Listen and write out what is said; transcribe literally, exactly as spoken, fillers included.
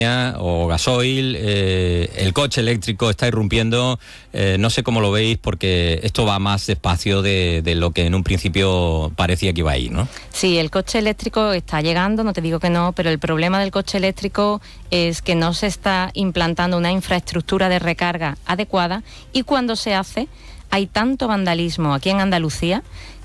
o gasoil, eh, el coche eléctrico está irrumpiendo, eh, no sé cómo lo veis, porque esto va más despacio de, de lo que en un principio parecía que iba a ir, ¿no? Sí, el coche eléctrico está llegando, no te digo que no, pero el problema del coche eléctrico es que no se está implantando una infraestructura de recarga adecuada, y cuando se hace hay tanto vandalismo aquí en Andalucía